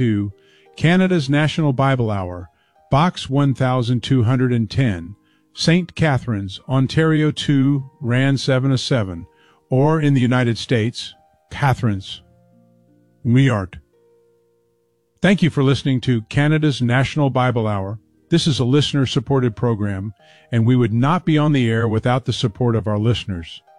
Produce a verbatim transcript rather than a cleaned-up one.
to Canada's National Bible Hour, Box one thousand two hundred ten, Saint Catharines, Ontario two, R A N seven oh seven, or in the United States, Catharines, New York. Thank you for listening to Canada's National Bible Hour. This is a listener-supported program, and we would not be on the air without the support of our listeners.